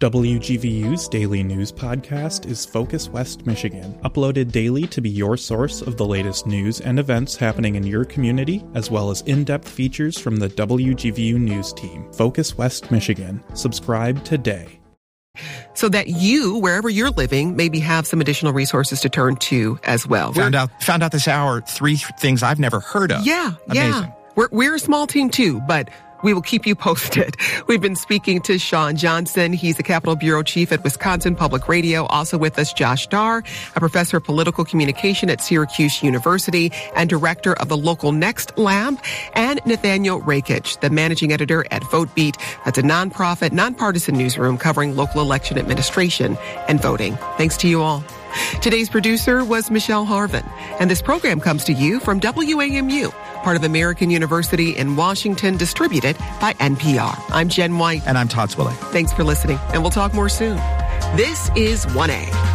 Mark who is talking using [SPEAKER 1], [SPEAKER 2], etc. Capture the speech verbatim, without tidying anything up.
[SPEAKER 1] W G V U's daily news podcast is Focus West Michigan, uploaded daily to be your source of the latest news and events happening in your community, as well as in-depth features from the W G V U news team. Focus West Michigan. Subscribe today.
[SPEAKER 2] So that you, wherever you're living, maybe have some additional resources to turn to as well.
[SPEAKER 3] Found we're, out found out this hour three things I've never heard of.
[SPEAKER 2] Yeah,
[SPEAKER 3] Amazing.
[SPEAKER 2] yeah. We're, we're a small team too, but we will keep you posted. We've been speaking to Sean Johnson. He's the Capitol Bureau Chief at Wisconsin Public Radio. Also with us, Josh Dar, a professor of political communication at Syracuse University and director of the Local Next Lab, and Nathaniel Rakich, the managing editor at VoteBeat. That's a nonprofit, nonpartisan newsroom covering local election administration and voting. Thanks to you all. Today's producer was Michelle Harvin, and this program comes to you from W A M U, part of American University in Washington, distributed by N P R. I'm Jen White.
[SPEAKER 3] And I'm Todd Swilling.
[SPEAKER 2] Thanks for listening, and we'll talk more soon. This is one A.